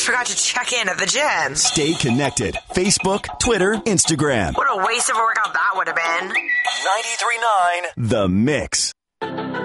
forgot to check in at the gym. Stay connected. Facebook, Twitter, Instagram. What a waste of a workout that would have been. 93.9 The Mix.